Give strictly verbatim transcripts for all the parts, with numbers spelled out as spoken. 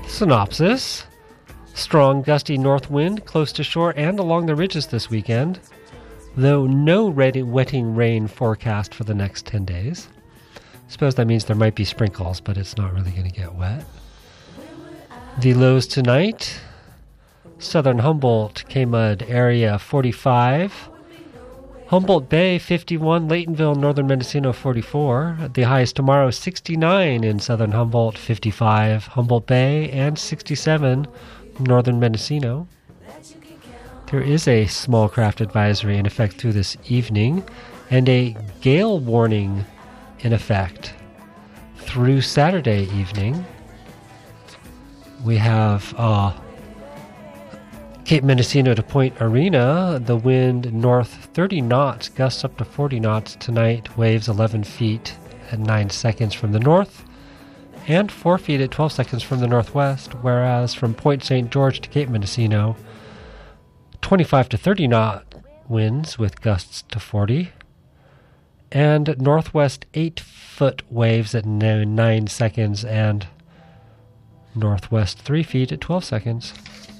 Synopsis. Strong gusty north wind close to shore and along the ridges this weekend, though no ready wetting rain forecast for the next ten days. Suppose that means there might be sprinkles, but it's not really going to get wet. The lows tonight. Southern Humboldt, K-Mud area forty-five. Humboldt Bay fifty-one, Laytonville, Northern Mendocino forty-four. The highest tomorrow sixty-nine in Southern Humboldt, fifty-five Humboldt Bay, and sixty-seven Northern Mendocino. There is a small craft advisory in effect through this evening and a gale warning in effect through Saturday evening. We have uh, Cape Mendocino to Point Arena, the wind north thirty knots, gusts up to forty knots tonight, waves eleven feet at nine seconds from the north, and four feet at twelve seconds from the northwest, whereas from Point Saint George to Cape Mendocino, twenty-five to thirty knot winds with gusts to forty, and northwest eight foot waves at nine seconds, and northwest three feet at twelve seconds.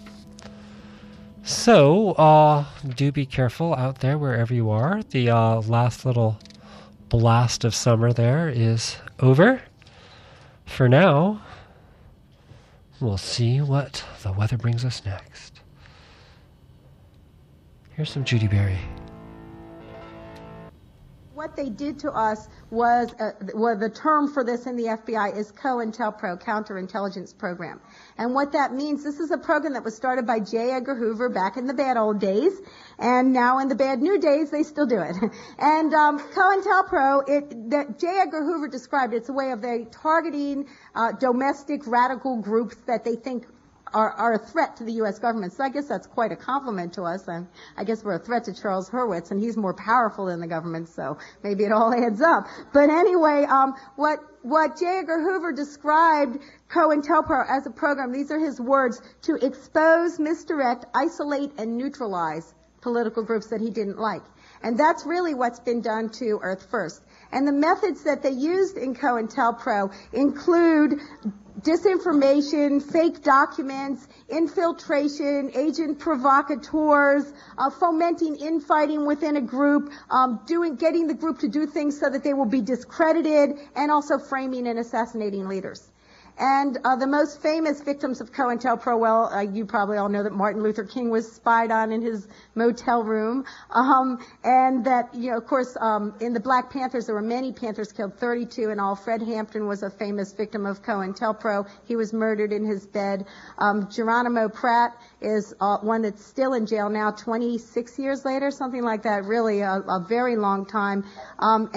So, uh, do be careful out there wherever you are. The uh, last little blast of summer there is over. For now, we'll see what the weather brings us next. Here's some Judy Berry. What they did to us was, uh, well, the term for this in the F B I is COINTELPRO, Counterintelligence Program. And what that means, this is a program that was started by J. Edgar Hoover back in the bad old days, and now in the bad new days, they still do it. And um, COINTELPRO, it, that J. Edgar Hoover described, it's a way of they targeting uh, domestic radical groups that they think Are, are a threat to the U S government. So I guess that's quite a compliment to us. And I guess we're a threat to Charles Hurwitz, and he's more powerful than the government, so maybe it all adds up. But anyway, um, what what J. Edgar Hoover described COINTELPRO as a program, these are his words, to expose, misdirect, isolate, and neutralize political groups that he didn't like. And that's really what's been done to Earth First. And the methods that they used in COINTELPRO include disinformation, fake documents, infiltration, agent provocateurs, uh, fomenting infighting within a group, um, doing, getting the group to do things so that they will be discredited, and also framing and assassinating leaders. And uh, the most famous victims of COINTELPRO, well, uh, you probably all know that Martin Luther King was spied on in his motel room, um, and that, you know, of course, um, in the Black Panthers, there were many Panthers killed, thirty-two in all. Fred Hampton was a famous victim of COINTELPRO. He was murdered in his bed. Um, Geronimo Pratt is uh, one that's still in jail now, twenty-six years later, something like that, really a, a very long time. Um,